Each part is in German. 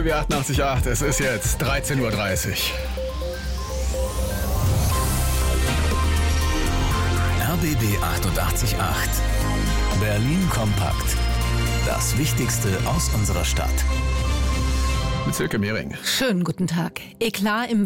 88.8, es ist jetzt 13.30 Uhr. RBB 88.8. Berlin kompakt. Das Wichtigste aus unserer Stadt. Mit Silke Mehring. Schönen guten Tag. Eklat im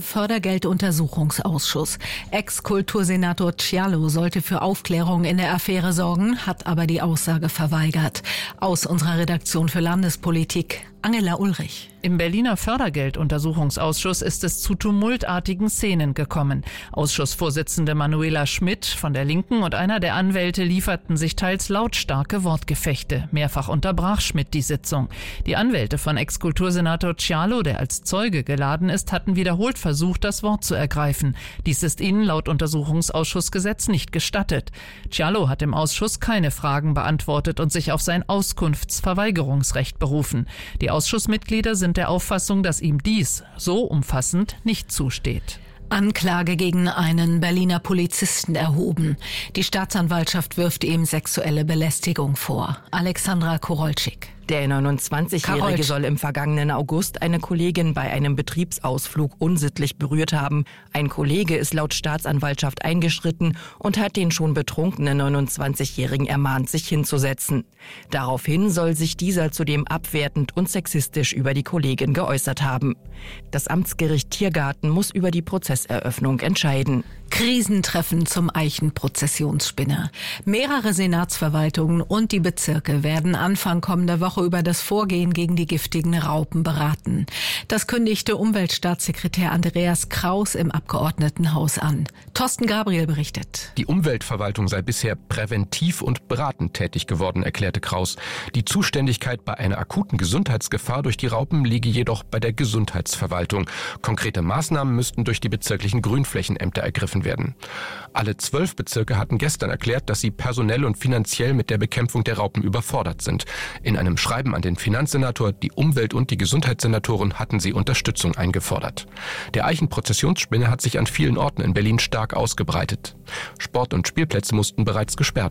Fördergelduntersuchungsausschuss. Ex-Kultursenator Cialo sollte für Aufklärung in der Affäre sorgen, hat aber die Aussage verweigert. Aus unserer Redaktion für Landespolitik, Angela Ulrich. Im Berliner Fördergelduntersuchungsausschuss ist es zu tumultartigen Szenen gekommen. Ausschussvorsitzende Manuela Schmidt von der Linken und einer der Anwälte lieferten sich teils lautstarke Wortgefechte. Mehrfach unterbrach Schmidt die Sitzung. Die Anwälte von Ex-Kultursenator Cialo, der als Zeuge geladen ist, hatten wiederholt versucht, das Wort zu ergreifen. Dies ist ihnen laut Untersuchungsausschussgesetz nicht gestattet. Cialo hat im Ausschuss keine Fragen beantwortet und sich auf sein Auskunftsverweigerungsrecht berufen. Die Ausschussmitglieder sind der Auffassung, dass ihm dies so umfassend nicht zusteht. Anklage gegen einen Berliner Polizisten erhoben. Die Staatsanwaltschaft wirft ihm sexuelle Belästigung vor. Alexandra Korolczyk. Der 29-Jährige soll im vergangenen August eine Kollegin bei einem Betriebsausflug unsittlich berührt haben. Ein Kollege ist laut Staatsanwaltschaft eingeschritten und hat den schon betrunkenen 29-Jährigen ermahnt, sich hinzusetzen. Daraufhin soll sich dieser zudem abwertend und sexistisch über die Kollegin geäußert haben. Das Amtsgericht Tiergarten muss über die Prozesseröffnung entscheiden. Krisentreffen zum Eichenprozessionsspinner. Mehrere Senatsverwaltungen und die Bezirke werden Anfang kommender Woche über das Vorgehen gegen die giftigen Raupen beraten. Das kündigte Umweltstaatssekretär Andreas Kraus im Abgeordnetenhaus an. Thorsten Gabriel berichtet. Die Umweltverwaltung sei bisher präventiv und beratend tätig geworden, erklärte Kraus. Die Zuständigkeit bei einer akuten Gesundheitsgefahr durch die Raupen liege jedoch bei der Gesundheitsverwaltung. Konkrete Maßnahmen müssten durch die bezirklichen Grünflächenämter ergriffen werden. Alle 12 Bezirke hatten gestern erklärt, dass sie personell und finanziell mit der Bekämpfung der Raupen überfordert sind. In einem Schreiben an den Finanzsenator, die Umwelt- und die Gesundheitssenatoren hatten sie Unterstützung eingefordert. Der Eichenprozessionsspinne hat sich an vielen Orten in Berlin stark ausgebreitet. Sport- und Spielplätze mussten bereits gesperrt